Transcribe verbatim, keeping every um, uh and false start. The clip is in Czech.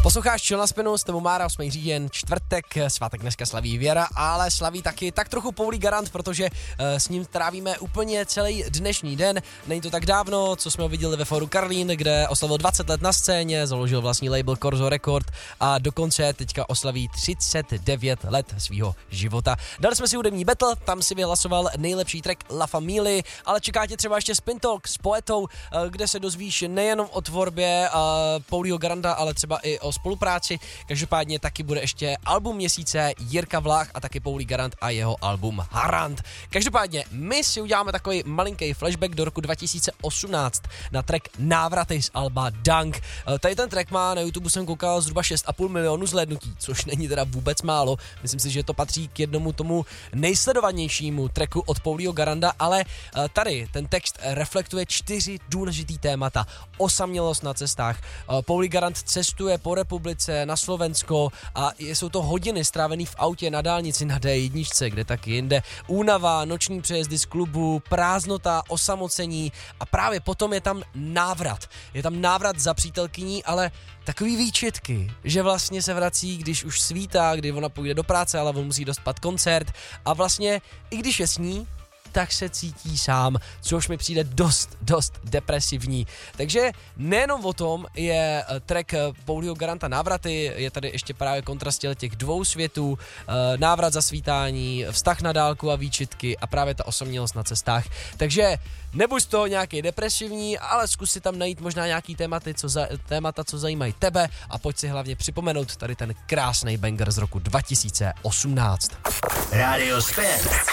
Posloucháš Chill na spinu, s tebou Mára, osmý říjen, čtvrtek, svátek dneska slaví Věra, ale slaví taky tak trochu Paulí Garant, protože uh, s ním trávíme úplně celý dnešní den. Není to tak dávno, co jsme ho viděli ve Fóru Karlín, kde oslavil dvacet let na scéně, založil vlastní label Corzo Record a dokonce teďka oslaví třicet devět let svýho života. Dali jsme si hudební battle, tam si vyhlasoval nejlepší track La Family, ale čeká tě třeba ještě Spin Talk s Poetou, uh, kde se dozvíš nejenom o tvorbě uh, Paulího Garanta, ale třeba i o spolupráci. Každopádně taky bude ještě album měsíce Jirka Vlach a taky Paulí Garant a jeho album Harant. Každopádně my si uděláme takový malinký flashback do roku dva tisíce osmnáct na track Návraty z alba Dunk. Tady ten track má na YouTube, jsem koukal, zhruba šest a půl milionu zhlédnutí, což není teda vůbec málo. Myslím si, že to patří k jednomu tomu nejsledovanějšímu tracku od Paulího Garanta, ale tady ten text reflektuje čtyři důležitý témata. Osamělost na cestách. Paulí Garant cestuje po republice, na Slovensko a jsou to hodiny strávený v autě na dálnici na D jedna, kde taky jinde. Únava, noční přejezdy z klubu, prázdnota, osamocení a právě potom je tam návrat. Je tam návrat za přítelkyní, ale takový výčitky, že vlastně se vrací, když už svítá, kdy ona půjde do práce, ale on musí dostat koncert a vlastně i když je s ní, tak se cítí sám, což mi přijde dost, dost depresivní. Takže nejenom o tom je track Paulího Garanta Návraty, je tady ještě právě kontrast těch dvou světů, návrat za svítání, vztah na dálku a výčitky a právě ta osamělost na cestách. Takže nebuď z toho nějaký depresivní, ale zkus si tam najít možná nějaký tématy, co za, témata, co zajímají tebe a pojď si hlavně připomenout tady ten krásný banger z roku dva tisíce osmnáct. Radio Spin.